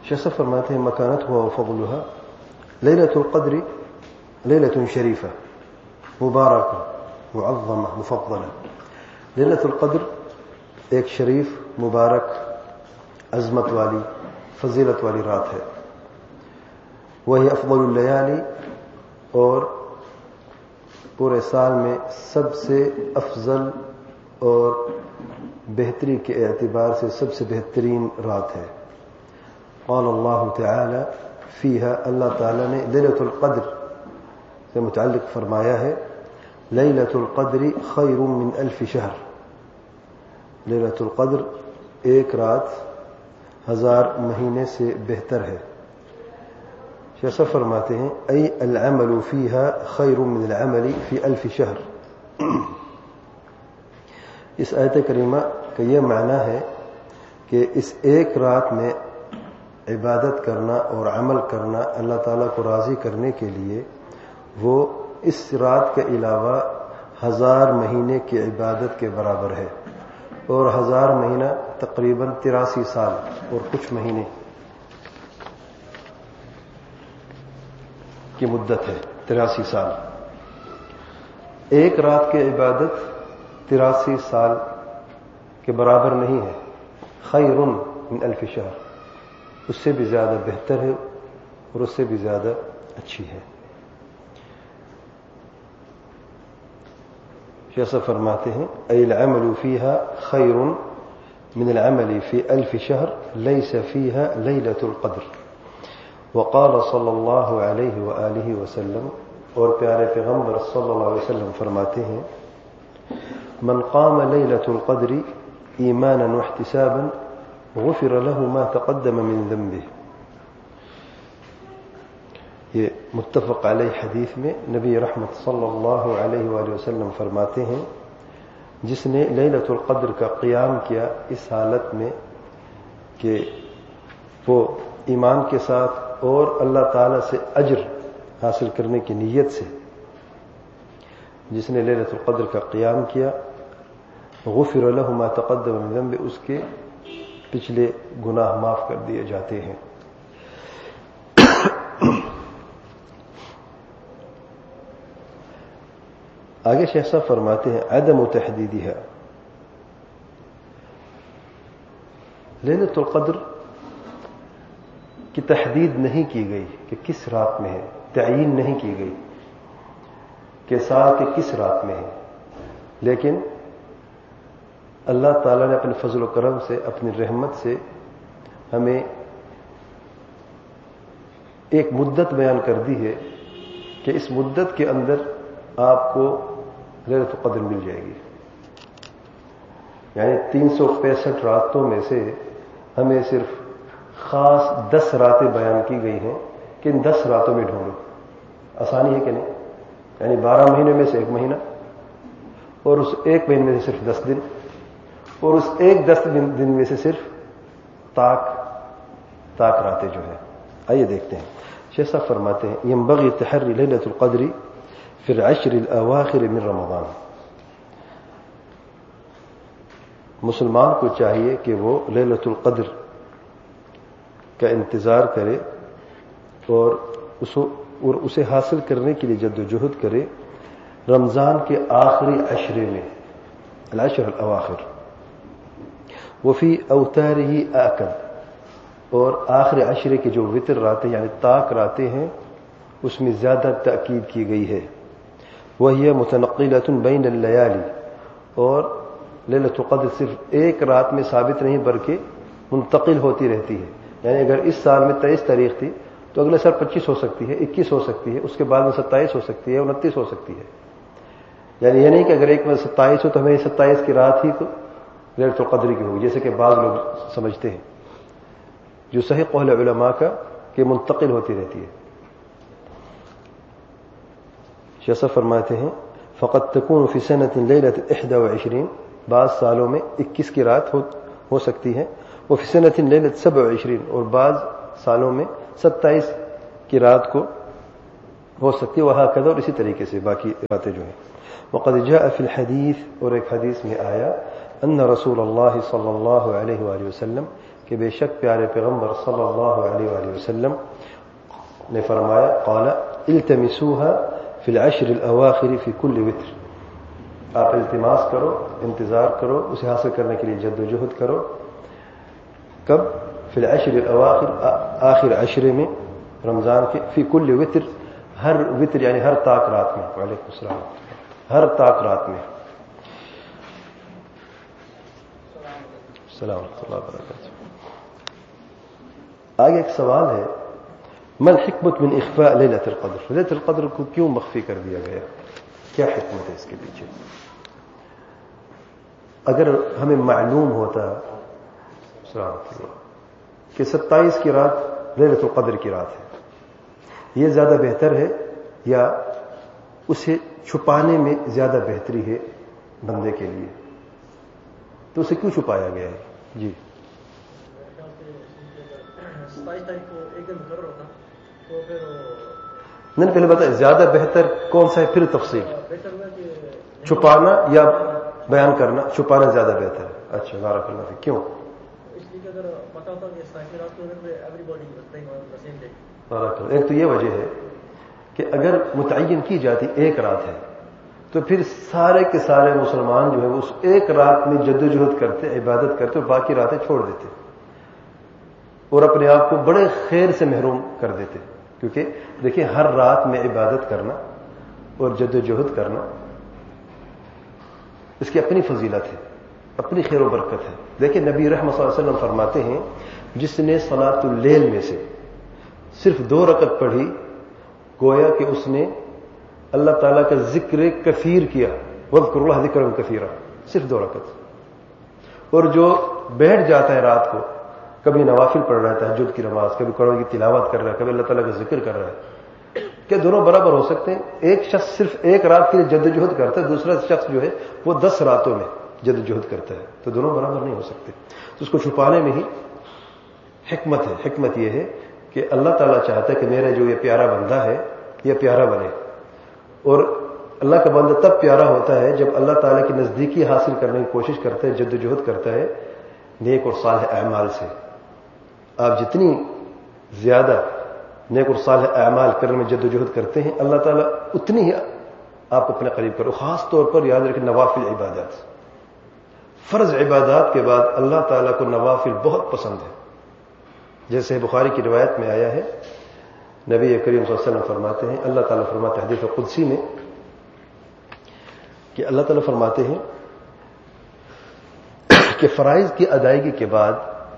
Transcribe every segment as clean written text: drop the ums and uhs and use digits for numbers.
شیخ فرماتے ہیں مکانتها وفضلها ليلة القدر ليلة شریفہ مبارکہ معظمہ مفضلہ. لیلۃ القدر ایک شریف مبارک عظمت والی فضیلت والی رات ہے. وہی افضل اللیالی اور پورے سال میں سب سے افضل اور بہتری کے اعتبار سے سب سے بہترین رات ہے. قال اللہ تعالی فیہا اللہ تعالی نے لیلۃ القدر سے متعلق فرمایا ہے لیلۃ القدر خیر من الف شہر. لیلۃ القدر ایک رات 1000 مہینے سے بہتر ہے. شیخ فرماتے ہیں ای العمل فیہا خیر من العمل فی الف شہر. اس آیت کریمہ کا یہ معنی ہے کہ اس ایک رات میں عبادت کرنا اور عمل کرنا اللہ تعالیٰ کو راضی کرنے کے لیے وہ اس رات کے علاوہ 1000 مہینے کی عبادت کے برابر ہے. اور 1000 مہینہ تقریباً 83 سال اور کچھ مہینے کی مدت ہے. 83 سال ایک رات کی عبادت 83 سال کے برابر نہیں ہے. خیر من الف شہر اس سے بھی زیادہ بہتر ہے اور اس سے بھی زیادہ اچھی ہے. شیخ فرماتے ہیں ای العمل فیہا خیر من العمل فی الف شہر لیس فیہا لیلۃ القدر. وقال صلی اللہ علیہ وآلہ وسلم اور پیارے پیغمبر صلی اللہ علیہ وسلم فرماتے ہیں من قام لیلۃ القدر ایمانا واحتسابا غفر له ما تقدم من ذنبه. یہ متفق علیہ حدیث میں نبی رحمت صلی اللہ علیہ وآلہ وسلم فرماتے ہیں جس نے لیلۃ القدر کا قیام کیا اس حالت میں کہ وہ ایمان کے ساتھ اور اللہ تعالی سے اجر حاصل کرنے کی نیت سے جس نے لیلۃ القدر کا قیام کیا غفر له ما تقدم من ذنبه اس کے پچھلے گناہ معاف کر دیے جاتے ہیں. آگے شیخ صاحب فرماتے ہیں عدم تحدیدها لیلۃ القدر کی تحدید نہیں کی گئی کہ کس رات میں ہے. تعیین نہیں کی گئی کہ سال کے کس رات میں ہے. لیکن اللہ تعالیٰ نے اپنے فضل و کرم سے اپنی رحمت سے ہمیں ایک مدت بیان کر دی ہے کہ اس مدت کے اندر آپ کو لیلۃ القدر مل جائے گی. یعنی 365 راتوں میں سے ہمیں صرف خاص 10 راتیں بیان کی گئی ہیں کہ ان 10 راتوں میں ڈھونڈو. آسانی ہے کہ نہیں؟ یعنی 12 مہینے میں سے ایک مہینہ اور اس ایک مہینے میں سے صرف 10 دن اور اس ایک 10 دن میں سے صرف طاق راتیں جو ہے. آئیے دیکھتے ہیں. شیخ صاحب فرماتے ہیں ينبغي تحري ليلة القدر في العشر الأواخر من رمضان. مسلمان کو چاہیے کہ وہ لیلۃ القدر کا انتظار کرے اور اسے حاصل کرنے کے لیے جد و جہد کرے رمضان کے آخری عشرے میں العشر الأواخر. وفی اوتارہ آکد اور آخر عشرے کے جو وطر راتیں یعنی طاق راتیں ہیں اس میں زیادہ تاکید کی گئی ہے. وہی متنقلۃ بین اللیالی اور لیلۃ القدر صرف ایک رات میں ثابت نہیں بلکہ منتقل ہوتی رہتی ہے. یعنی اگر اس سال میں 23 تاریخ تھی تو اگلے سال 25 ہو سکتی ہے 21 ہو سکتی ہے اس کے بعد میں 27 ہو سکتی ہے 29 ہو سکتی ہے. یعنی یہ نہیں کہ اگر ایک میں 27 ہو تو ہمیں 27 کی رات ہی تو لیلۃ القدر کی ہوگی جیسے کہ بعض لوگ سمجھتے ہیں. جو صحیح قول علماء کا کہ منتقل ہوتی رہتی ہے. شیخ فرماتے ہیں فقط تکون فی سنۃ لیلۃ 21 بعض سالوں میں 21 کی رات ہو سکتی ہے. وہ فی سنۃ لیلۃ 27 اور بعض سالوں میں 27 کی رات کو ہو سکتی ہے. وہاں کذا اور اسی طریقے سے باقی راتیں جو ہیں. وقد جاء فی الحدیث اور ایک حدیث میں آیا ان رسول اللہ صلی اللہ علیہ وآلہ وسلم کہ بے شک پیارے پیغمبر صلی اللہ علیہ وآلہ وسلم نے فرمایا قال التمسوها فی العشر الاواخر فی کل وتر، آپ التماس کرو، انتظار کرو، اسے حاصل کرنے کے لیے جد و جہد کرو. کب؟ فی العشر الاواخر، آخر عشرے میں رمضان کے، فی کل وتر، ہر وتر یعنی ہر طاق رات میں. وعلیکم السلام. ہر طاق رات میں. السلام ورحمۃ اللہ وبرکاتہ. آگے ایک سوال ہے، ما الحکمت من اخفاء لیلۃ القدر؟ لیلۃ القدر کو کیوں مخفی کر دیا گیا؟ کیا حکمت ہے اس کے پیچھے؟ اگر ہمیں معلوم ہوتا کہ 27 کی رات لیلۃ القدر کی رات ہے، یہ زیادہ بہتر ہے یا اسے چھپانے میں زیادہ بہتری ہے بندے کے لیے، تو اسے کیوں چھپایا گیا ہے؟ جی 27 تاریخ کو ایک دن مقرر ہوتا تو پھر نہیں، پہلے بتائیں زیادہ بہتر کون سا ہے، پھر تفصیل. بہتر ہوا کہ چھپانا یا بیان کرنا؟ چھپانا زیادہ بہتر ہے. اچھا، بارک اللہ فیک. کیوں؟ اس لیے کہ اگر پتا ہوتا کہ 27 رات کو ایوری باڈی سیم ڈے. بارک اللہ. ایک تو یہ وجہ ہے کہ اگر متعین کی جاتی ایک رات ہے تو پھر سارے کے سارے مسلمان جو ہے اس ایک رات میں جدوجہد کرتے، عبادت کرتے، اور باقی راتیں چھوڑ دیتے اور اپنے آپ کو بڑے خیر سے محروم کر دیتے. کیونکہ دیکھیں ہر رات میں عبادت کرنا اور جدوجہد کرنا اس کی اپنی فضیلت ہے، اپنی خیر و برکت ہے. دیکھیں نبی رحمت صلی اللہ علیہ وسلم فرماتے ہیں جس نے صلاۃ اللیل میں سے صرف 2 رکعت پڑھی گویا کہ اس نے اللہ تعالیٰ کا ذکر کثیر کیا. وَاذْكُرُوا اللَّهَ ذِكْرًا كَثِيرًا، صرف 2 رکعت. اور جو بیٹھ جاتا ہے رات کو، کبھی نوافل پڑھ رہا ہے، تہجد کی نماز، کبھی قرآن کی تلاوت کر رہا ہے، کبھی اللہ تعالیٰ کا ذکر کر رہا ہے، کیا دونوں برابر ہو سکتے ہیں؟ ایک شخص صرف ایک رات کے لیے جدوجہد کرتا ہے، دوسرا شخص جو ہے وہ 10 راتوں میں جدوجہد کرتا ہے، تو دونوں برابر نہیں ہو سکتے. تو اس کو چھپانے میں ہی حکمت ہے. حکمت یہ ہے کہ اللہ تعالیٰ چاہتا ہے کہ میرا جو یہ پیارا بندہ ہے یہ پیارا بنے. اور اللہ کا بندہ تب پیارا ہوتا ہے جب اللہ تعالیٰ کی نزدیکی حاصل کرنے کی کوشش کرتا ہے، جدوجہد کرتا ہے نیک اور صالح اعمال سے. آپ جتنی زیادہ نیک اور صالح اعمال کرنے میں جدوجہد کرتے ہیں، اللہ تعالیٰ اتنی ہی آپ اپنے قریب کرو. خاص طور پر یاد رکھیں نوافل عبادات، فرض عبادات کے بعد اللہ تعالیٰ کو نوافل بہت پسند ہے. جیسے بخاری کی روایت میں آیا ہے، نبی کریم صلی اللہ علیہ وسلم فرماتے ہیں، اللہ تعالیٰ فرماتے ہیں حدیث قدسی میں کہ اللہ تعالیٰ فرماتے ہیں کہ فرائض کی ادائیگی کے بعد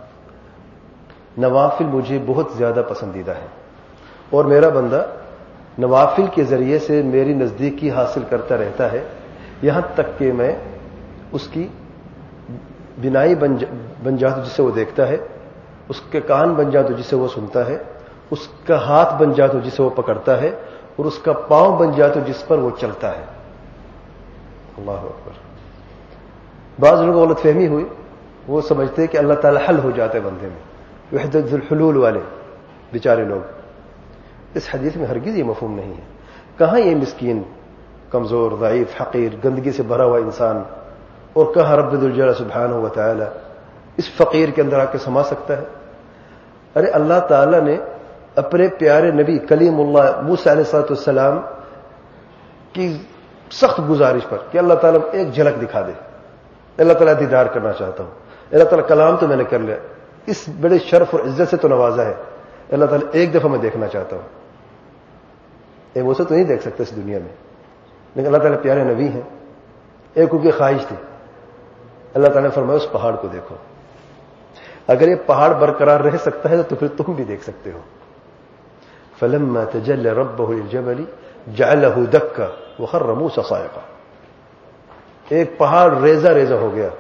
نوافل مجھے بہت زیادہ پسندیدہ ہے، اور میرا بندہ نوافل کے ذریعے سے میری نزدیکی حاصل کرتا رہتا ہے، یہاں تک کہ میں اس کی بینائی بن جاتا جسے وہ دیکھتا ہے، اس کے کان بن جاتا جسے وہ سنتا ہے، اس کا ہاتھ بن جاتا جسے وہ پکڑتا ہے، اور اس کا پاؤں بن جاتا جس پر وہ چلتا ہے. اللہ اکبر. بعض لوگوں کو غلط فہمی ہوئی، وہ سمجھتے کہ اللہ تعالیٰ حل ہو جاتے بندے میں، وحدت الحلول والے بیچارے لوگ. اس حدیث میں ہرگز یہ مفہوم نہیں ہے. کہاں یہ مسکین، کمزور، ضعیف، حقیر، گندگی سے بھرا ہوا انسان، اور کہاں رب ذوالجلال سبحانہ و تعالی اس فقیر کے اندر آ کے سما سکتا ہے؟ ارے اللہ تعالیٰ نے اپنے پیارے نبی کلیم اللہ موسیٰ علیہ السلام کی سخت گزارش پر کہ اللہ تعالیٰ ایک جھلک دکھا دے، اللہ تعالیٰ دیدار کرنا چاہتا ہوں، اللہ تعالیٰ کلام تو میں نے کر لیا، اس بڑے شرف اور عزت سے تو نوازا ہے، اللہ تعالیٰ ایک دفعہ میں دیکھنا چاہتا ہوں. ایک وہ سے تو نہیں دیکھ سکتا اس دنیا میں، لیکن اللہ تعالیٰ پیارے نبی ہیں. ایک ان کی خواہش تھی، اللہ تعالیٰ نے فرمایا اس پہاڑ کو دیکھو، اگر یہ پہاڑ برقرار رہ سکتا ہے تو پھر تم بھی دیکھ سکتے ہو. فلما تجلى ربه للجبل جعله دكا وخر موسى صاعقا. ایک پہاڑ ریزہ ریزہ ہو گیا.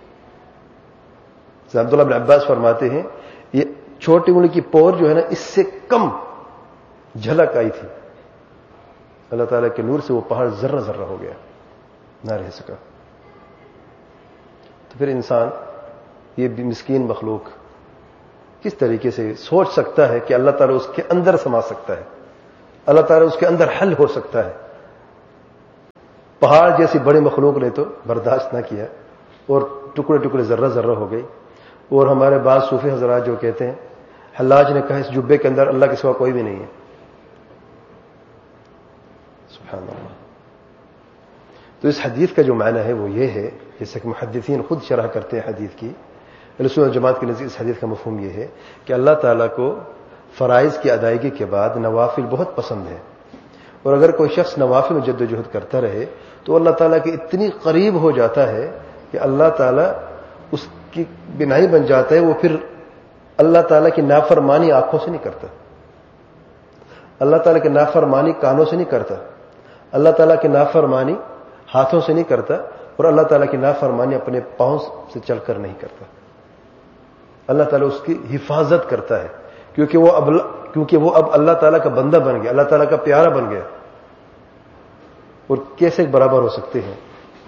عبداللہ بن عباس فرماتے ہیں یہ چھوٹی انگلی کی پور جو ہے نا، اس سے کم جھلک آئی تھی، اللہ تعالیٰ کے نور سے وہ پہاڑ ذرہ ذرہ ہو گیا، نہ رہ سکا. تو پھر انسان، یہ بھی مسکین مخلوق، کس طریقے سے سوچ سکتا ہے کہ اللہ تعالیٰ اس کے اندر سما سکتا ہے، اللہ تعالیٰ اس کے اندر حل ہو سکتا ہے. پہاڑ جیسی بڑی مخلوق نے تو برداشت نہ کیا اور ٹکڑے ٹکڑے ذرہ ذرہ ہو گئی. اور ہمارے بعض صوفی حضرات جو کہتے ہیں حلاج نے کہا اس جبے کے اندر اللہ کے سوا کوئی بھی نہیں ہے. سبحان اللہ. تو اس حدیث کا جو معنی ہے وہ یہ ہے، جیسے کہ محدثین خود شرح کرتے ہیں حدیث کی، اہل سنت والجماعت کے نزدیک اس حدیث کا مفہوم یہ ہے کہ اللہ تعالیٰ کو فرائض کی ادائیگی کے بعد نوافل بہت پسند ہے، اور اگر کوئی شخص نوافل میں جد و جہد کرتا رہے تو اللہ تعالیٰ کے اتنی قریب ہو جاتا ہے کہ اللہ تعالیٰ اس کی بنائی بن جاتا ہے. وہ پھر اللہ تعالیٰ کی نافرمانی آنکھوں سے نہیں کرتا، اللہ تعالیٰ کی نافرمانی کانوں سے نہیں کرتا، اللہ تعالیٰ کی نافرمانی ہاتھوں سے نہیں کرتا، اور اللہ تعالیٰ کی نافرمانی اپنے پاؤں سے چل کر نہیں کرتا. اللہ تعالیٰ اس کی حفاظت کرتا ہے کیونکہ وہ اب اللہ تعالیٰ کا بندہ بن گیا، اللہ تعالیٰ کا پیارا بن گیا. اور کیسے برابر ہو سکتے ہیں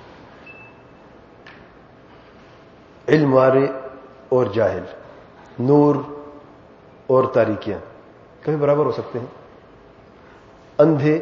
علم والے اور جاہل، نور اور تاریکیاں کبھی برابر ہو سکتے ہیں؟ اندھے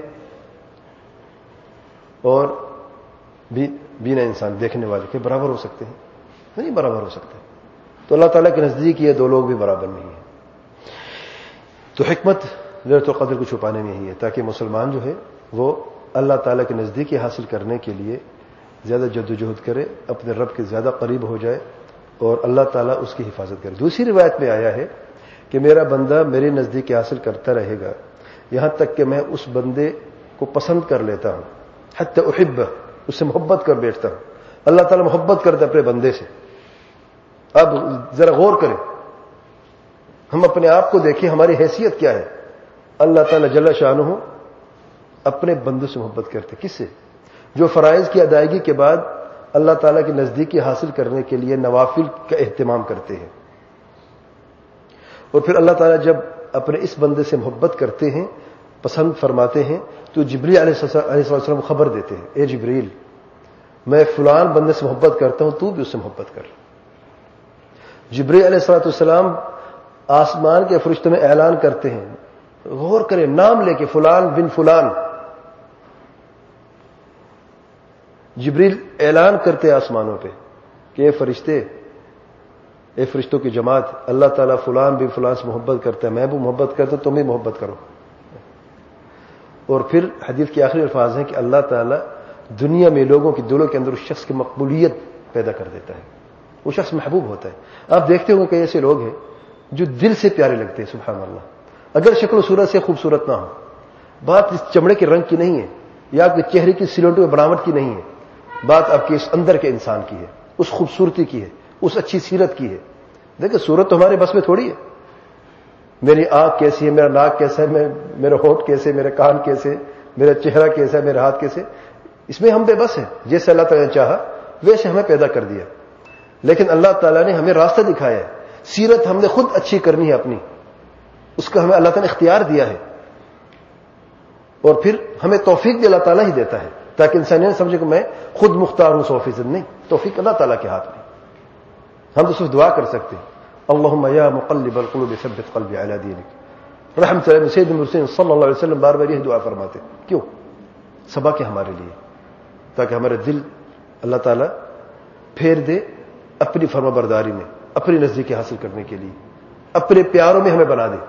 اور بینا انسان دیکھنے والے کے برابر ہو سکتے ہیں؟ نہیں برابر ہو سکتے. تو اللہ تعالیٰ کے نزدیک یہ دو لوگ بھی برابر نہیں ہیں. تو حکمت لیلۃ القدر کو چھپانے میں ہی ہے تاکہ مسلمان جو ہے وہ اللہ تعالیٰ کے نزدیکی حاصل کرنے کے لیے زیادہ جد و جہد کرے، اپنے رب کے زیادہ قریب ہو جائے اور اللہ تعالیٰ اس کی حفاظت کرے. دوسری روایت میں آیا ہے کہ میرا بندہ میرے نزدیکی حاصل کرتا رہے گا یہاں تک کہ میں اس بندے کو پسند کر لیتا ہوں، حتی احبہ، اس سے محبت کر بیٹھتا ہوں. اللہ تعالیٰ محبت کرتا ہے اپنے بندے سے. اب ذرا غور کریں، ہم اپنے آپ کو دیکھیں ہماری حیثیت کیا ہے. اللہ تعالیٰ جل شانہ اپنے بندوں سے محبت کرتے. کس سے؟ جو فرائض کی ادائیگی کے بعد اللہ تعالیٰ کی نزدیکی حاصل کرنے کے لیے نوافل کا اہتمام کرتے ہیں. اور پھر اللہ تعالیٰ جب اپنے اس بندے سے محبت کرتے ہیں، پسند فرماتے ہیں، تو جبریل علیہ السلام خبر دیتے ہیں، اے جبریل میں فلان بندے سے محبت کرتا ہوں، تو بھی اس سے محبت کر. جبریل علیہ السلام آسمان کے فرشتوں میں اعلان کرتے ہیں، غور کریں، نام لے کے فلان بن فلان. جبریل اعلان کرتے آسمانوں پہ کہ اے فرشتوں کی جماعت، اللہ تعالیٰ فلان بن فلان سے محبت کرتا ہے، میں بھی محبت کرتا ہوں، تم بھی محبت کرو. اور پھر حدیث کے آخری الفاظ ہیں کہ اللہ تعالیٰ دنیا میں لوگوں کے دلوں کے اندر اس شخص کی مقبولیت پیدا کر دیتا ہے، وہ شخص محبوب ہوتا ہے. آپ دیکھتے ہوں کہ ایسے لوگ ہیں جو دل سے پیارے لگتے ہیں، سبحان اللہ. اگر شکل و صورت سے خوبصورت نہ ہو، بات اس چمڑے کے رنگ کی نہیں ہے یا آپ کے چہرے کی سلوٹوں میں بناوٹ کی نہیں ہے، بات آپ کے اس اندر کے انسان کی ہے، اس خوبصورتی کی ہے، اس اچھی سیرت کی ہے. دیکھیں صورت تو ہمارے بس میں تھوڑی ہے. میری آنکھ کیسی ہے، میرا ناک کیسا ہے، میرا ہونٹ کیسے، میرے کان کیسے، میرا چہرہ کیسا ہے، میرا ہاتھ کیسے، اس میں ہم بے بس ہیں. جیسے اللہ تعالیٰ نے چاہا ویسے ہمیں پیدا کر دیا. لیکن اللہ تعالیٰ نے ہمیں راستہ دکھایا ہے. سیرت ہم نے خود اچھی کرنی ہے اپنی، اس کا ہمیں اللہ تعالیٰ نے اختیار دیا ہے. اور پھر ہمیں توفیق بھی اللہ تعالیٰ ہی دیتا ہے تاکہ انسان یہ سمجھے کہ میں خود مختار ہوں 100%. نہیں، توفیق اللہ تعالیٰ کے ہاتھ میں. ہم تو صرف دعا کر سکتے ہیں، اللہم یا مقلب القلوب ثبت قلبی علی دینک. رحمت اللہ سید المرسلین صلی اللہ علیہ وسلم بار بار یہ دعا فرماتے. کیوں؟ سبق ہے ہمارے لیے، تاکہ ہمارے دل اللہ تعالیٰ پھیر دے اپنی فرما برداری میں، اپنی نزدیکی حاصل کرنے کے لیے، اپنے پیاروں میں ہمیں بنا دے.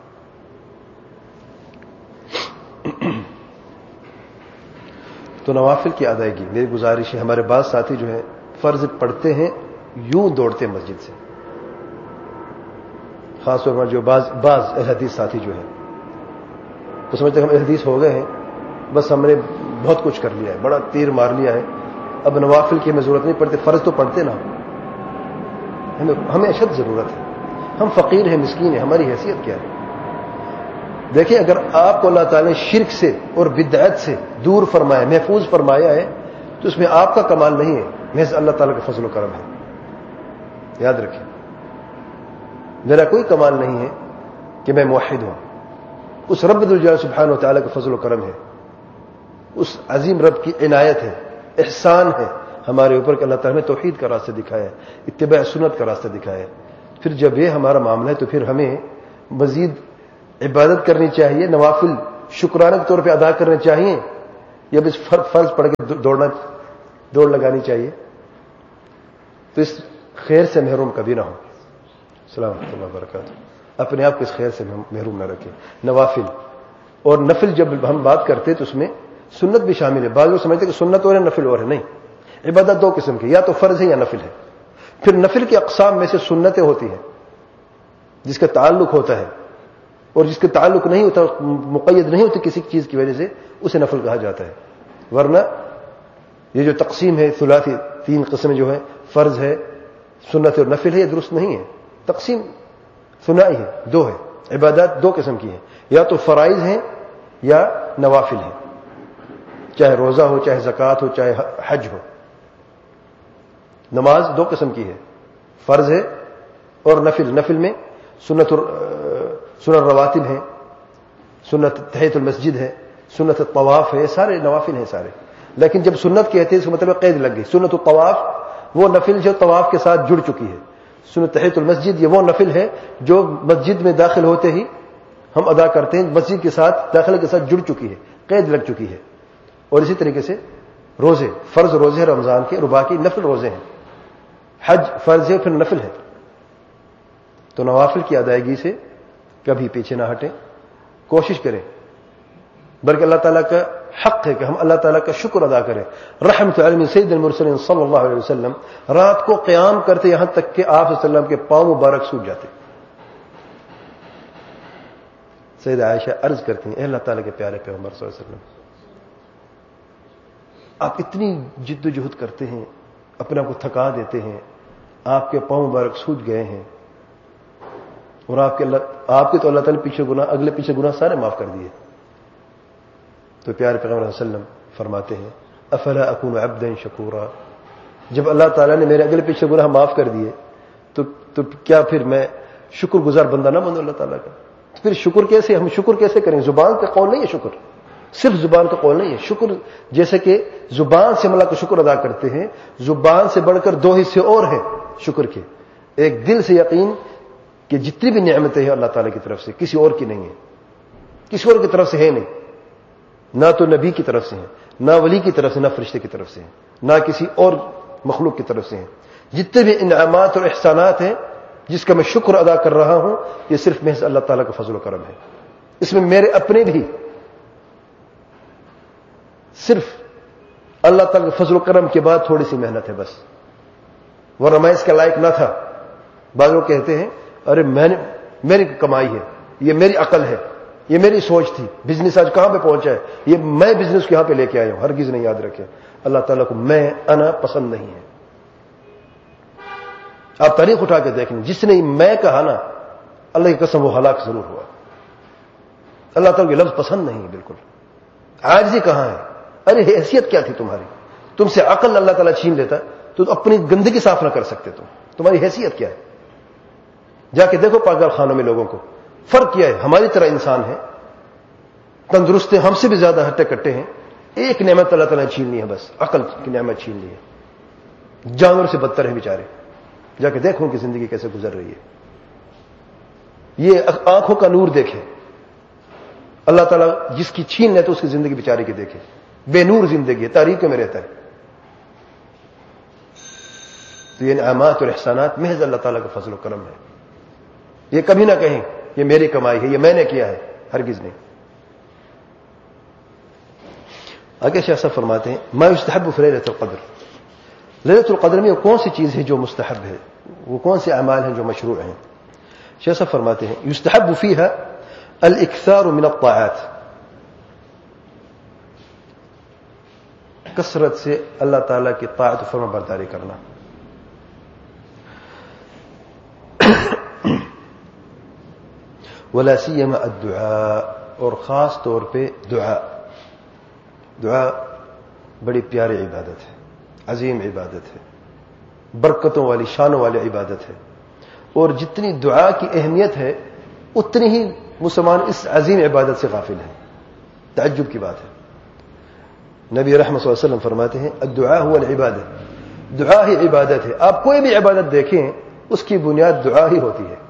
تو نوافل کی ادائیگی میری گزارش ہے. ہمارے بعض ساتھی جو ہیں فرض پڑھتے ہیں یوں دوڑتے ہیں مسجد سے، خاص طور پر جو بعض اہل حدیث ساتھی جو ہیں تو سمجھتے ہیں ہم اہل حدیث ہو گئے ہیں، بس ہم نے بہت کچھ کر لیا ہے، بڑا تیر مار لیا ہے، اب نوافل کی ہمیں ضرورت نہیں پڑتی. فرض تو پڑھتے نا، ہمیں اشد ضرورت ہے. ہم فقیر ہیں، مسکین ہیں، ہماری حیثیت کیا ہے؟ دیکھیں اگر آپ کو اللہ تعالیٰ نے شرک سے اور بدعت سے دور فرمایا، محفوظ فرمایا ہے، تو اس میں آپ کا کمال نہیں ہے، محض اللہ تعالیٰ کا فضل و کرم ہے. یاد رکھیں، میرا کوئی کمال نہیں ہے کہ میں موحد ہوں. اس رب ذوالجلال سبحانہ و تعالیٰ کا فضل و کرم ہے، اس عظیم رب کی عنایت ہے، احسان ہے ہمارے اوپر کہ اللہ تعالیٰ نے توحید کا راستہ دکھایا ہے، اتباع سنت کا راستہ دکھایا ہے. پھر جب یہ ہمارا معاملہ ہے تو پھر ہمیں مزید عبادت کرنی چاہیے، نوافل شکرانے کے طور پہ ادا کرنے چاہیے، یا بس فرض پڑھ کے دوڑ لگانی چاہیے. تو اس خیر سے محروم کبھی نہ ہو. السلام ورحمۃ اللہ وبرکاتہ. اپنے آپ کو اس خیر سے محروم نہ رکھیں. نوافل اور نفل جب ہم بات کرتے تو اس میں سنت بھی شامل ہے. بعض لوگ سمجھتے ہیں کہ سنت اور ہے نفل اور ہے. نہیں, عبادت دو قسم کی, یا تو فرض ہے یا نفل ہے. پھر نفل کی اقسام میں سے سنتیں ہوتی ہیں جس کا تعلق ہوتا ہے, اور جس کا تعلق نہیں ہوتا, مقید نہیں ہوتی کسی چیز کی وجہ سے, اسے نفل کہا جاتا ہے. ورنہ یہ جو تقسیم ہے ثلاثی, 3 قسمیں جو ہے, فرض ہے, سنت اور نفل ہے, یہ درست نہیں ہے. تقسیم ثنائی ہے, 2 ہے. عبادات 2 قسم کی ہیں, یا تو فرائض ہیں یا نوافل ہیں, چاہے روزہ ہو, چاہے زکوٰۃ ہو, چاہے حج ہو. نماز 2 قسم کی ہے, فرض ہے اور نفل. نفل میں سنت رواتب ہیں, سنت تحیۃ المسجد ہے, سنت الطواف ہے, سارے نوافل ہیں سارے. لیکن جب سنت کہتے ہیں اس کا مطلب قید لگ گئی. سنت الطواف وہ نفل جو طواف کے ساتھ جڑ چکی ہے. سنت تحیۃ المسجد یہ وہ نفل ہے جو مسجد میں داخل ہوتے ہی ہم ادا کرتے ہیں, مسجد کے ساتھ داخلے کے ساتھ جڑ چکی ہے, قید لگ چکی ہے. اور اسی طریقے سے روزے, فرض روزے رمضان کے, اور باقی نفل روزے ہیں. حج فرض ہے, پھر نفل ہے. تو نوافل کی ادائیگی سے کبھی پیچھے نہ ہٹیں, کوشش کریں, بلکہ اللہ تعالیٰ کا حق ہے کہ ہم اللہ تعالیٰ کا شکر ادا کریں. رحمت علی سید المرسلین صلی اللہ علیہ وسلم رات کو قیام کرتے یہاں تک کہ آپ صلی اللہ علیہ وسلم کے پاؤں مبارک سوج جاتے. سید عائشہ عرض کرتی ہیں, اے اللہ تعالیٰ کے پیارے پیغمبر صلی اللہ علیہ وسلم, آپ اتنی جد و جہد کرتے ہیں, اپنے آپ کو تھکا دیتے ہیں, آپ کے پاؤں مبارک سوج گئے ہیں, اور آپ کے تو اللہ تعالیٰ نے اگلے پیچھے گناہ سارے معاف کر دیے. تو پیارے پیغمبر صلی اللہ علیہ وسلم فرماتے ہیں, افلا اکون عبدا شکورا, جب اللہ تعالیٰ نے میرے اگلے پیچھے گناہ معاف کر دیے تو کیا پھر میں شکر گزار بندہ نہ بنوں اللہ تعالیٰ کا؟ پھر ہم شکر کیسے کریں؟ زبان کا قول نہیں ہے شکر, صرف زبان کا قول نہیں ہے شکر. جیسے کہ زبان سے ہم اللہ کا شکر ادا کرتے ہیں, زبان سے بڑھ کر 2 حصے اور ہیں شکر کے. ایک دل سے یقین کہ جتنی بھی نعمتیں ہیں اللہ تعالیٰ کی طرف سے, کسی اور کی نہیں ہے, کسی اور کی طرف سے ہے نہیں, نہ تو نبی کی طرف سے ہیں, نہ ولی کی طرف سے, نہ فرشتے کی طرف سے ہیں, نہ کسی اور مخلوق کی طرف سے ہیں. جتنے بھی انعامات اور احسانات ہیں جس کا میں شکر ادا کر رہا ہوں, یہ صرف محض اللہ تعالیٰ کا فضل و کرم ہے. اس میں میرے اپنے بھی صرف اللہ تعالیٰ کے فضل و کرم کے بعد تھوڑی سی محنت ہے بس, ورنہ میں اس کا لائق نہ تھا. بعض لوگ کہتے ہیں ارے میری کمائی ہے, یہ میری عقل ہے, یہ میری سوچ تھی, بزنس آج کہاں پہ پہنچا ہے, یہ میں بزنس کو یہاں پہ لے کے آیا ہوں. ہرگز نہیں, یاد رکھیں اللہ تعالیٰ کو انا پسند نہیں ہے. آپ تاریخ اٹھا کے دیکھیں, جس نے میں کہا نا, اللہ کی قسم وہ ہلاک ضرور ہوا. اللہ تعالیٰ کے لفظ پسند نہیں ہے بالکل. عاجزی کہاں ہے؟ ارے حیثیت کیا تھی تمہاری؟ تم سے عقل اللہ تعالیٰ چھین لیتا تو اپنی گندگی صاف نہ کر سکتے. تمہاری حیثیت کیا ہے؟ جا کے دیکھو پاگل خانوں میں لوگوں کو, فرق کیا ہے؟ ہماری طرح انسان ہے, تندرست ہیں, ہم سے بھی زیادہ ہٹے کٹے ہیں. ایک نعمت اللہ تعالیٰ نے چھین لی ہے, بس عقل کی نعمت چھین لی ہے. جانور سے بدتر ہیں بیچارے. جا کے دیکھو ان کی زندگی کیسے گزر رہی ہے. یہ آنکھوں کا نور دیکھیں, اللہ تعالیٰ جس کی چھین لے تو اس کی زندگی بیچارے کی دیکھیں, بے نور زندگی ہے, تاریکی میں رہتا ہے. تو یہ نعمات اور احسانات محض اللہ تعالیٰ کا فضل و کرم ہے. یہ کبھی نہ کہیں یہ میری کمائی ہے, یہ میں نے کیا ہے, ہرگز نہیں. آگے شیخ صاحب فرماتے ہیں ما یستحب فی لیلۃ القدر, لیلۃ القدر میں وہ کون سی چیز ہے جو مستحب ہے, وہ کون سے اعمال ہیں جو مشروع ہیں. شیخ صاحب فرماتے ہیں یستحب فیہا الاکثار من الطاعات, کثرت سے اللہ تعالیٰ کی طاعت و فرما برداری کرنا. ولا سیما الدعاء, اور خاص طور پہ دعا. دعا بڑی پیاری عبادت ہے, عظیم عبادت ہے, برکتوں والی شانوں والی عبادت ہے. اور جتنی دعا کی اہمیت ہے اتنی ہی مسلمان اس عظیم عبادت سے غافل ہے. تعجب کی بات ہے. نبی رحمت صلی اللہ علیہ وسلم فرماتے ہیں الدعاء هو العبادہ, دعا ہی عبادت ہے. آپ کوئی بھی عبادت دیکھیں اس کی بنیاد دعا ہی ہوتی ہے.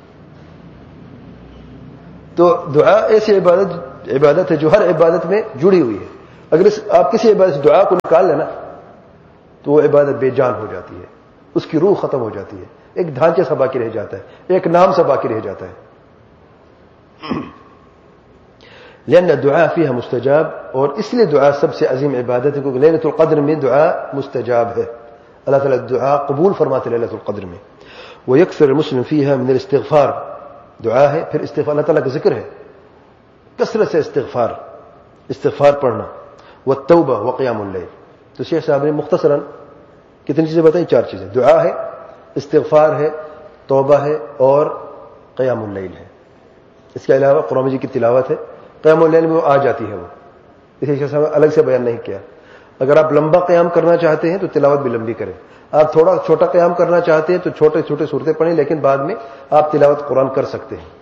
تو دعا ایسی عبادت ہے جو ہر عبادت میں جڑی ہوئی ہے. اگر آپ کسی عبادت سے دعا کو نکال لینا تو وہ عبادت بے جان ہو جاتی ہے. اس کی روح ختم ہو جاتی ہے، ایک ڈھانچے سا باقی رہ جاتا ہے، ایک نام سا باقی رہ جاتا ہے. لأن الدعاء فيها مستجاب، اور اس لیے دعا سب سے عظیم عبادت ہے کیونکہ لیلۃ القدر میں دعا مستجاب ہے، اللہ تعالیٰ دعا قبول فرماتے لیلۃ القدر میں. ويكثر المسلم فيها من الاستغفار، دعا ہے پھر استغفار، اللہ تعالیٰ کا ذکر ہے، کثرت سے استغفار پڑھنا. والتوبہ وقیام اللیل. تو شیخ صاحب نے مختصراً کتنی چیزیں بتائیں؟ 4 چیزیں، دعا ہے، استغفار ہے، توبہ ہے اور قیام اللیل ہے. اس کے علاوہ قرآن مجید کی تلاوت ہے، قیام اللیل میں وہ آ جاتی ہے، وہ اسے شیخ صاحب الگ سے بیان نہیں کیا. اگر آپ لمبا قیام کرنا چاہتے ہیں تو تلاوت بھی لمبی کریں، آپ تھوڑا چھوٹا قیام کرنا چاہتے ہیں تو چھوٹے چھوٹے صورتیں پڑھیں، لیکن بعد میں آپ تلاوت قرآن کر سکتے ہیں.